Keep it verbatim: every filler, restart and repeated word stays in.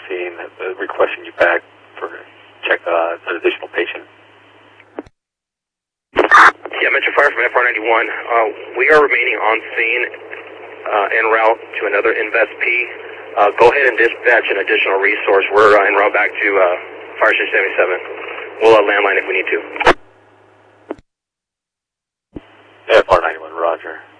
scene, uh, requesting you back for check uh, an additional patient. Yeah, Metro Fire from F R ninety-one. Uh, we are remaining on scene uh, en route to another Invest P. Uh, go ahead and dispatch an additional resource. We're uh, en route back to uh, Fire Station seventy-seven. We'll uh, landline if we need to. F R ninety-one, roger.